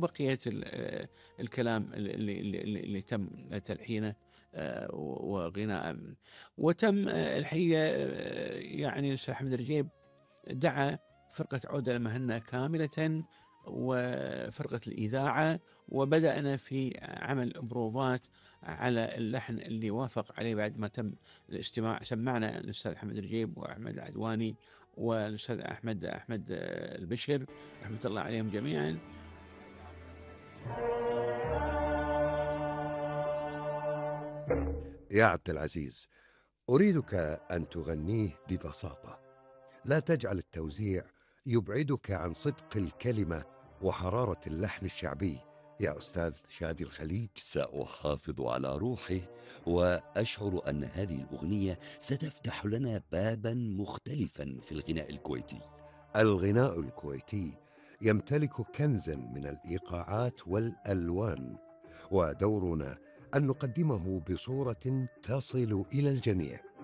وبقية الكلام اللي تم تلحينه وغناء. وتم الحقيقة يعني الأستاذ أحمد رجيب دعا فرقة عودة لمهنة كاملة وفرقة الإذاعة، وبدأنا في عمل بروفات على اللحن اللي وافق عليه بعد ما تم الاستماع. سمعنا الأستاذ أحمد رجيب وأحمد العدواني والأستاذ أحمد البشر رحمة الله عليهم جميعا. يا عبد العزيز، أريدك أن تغنيه ببساطة، لا تجعل التوزيع يبعدك عن صدق الكلمة وحرارة اللحن الشعبي يا أستاذ شادي الخليج. سأحافظ على روحه، وأشعر أن هذه الأغنية ستفتح لنا بابا مختلفا في الغناء الكويتي. الغناء الكويتي يمتلك كنزا من الإيقاعات والألوان، ودورنا أن نقدمه بصورة تصل إلى الجميع.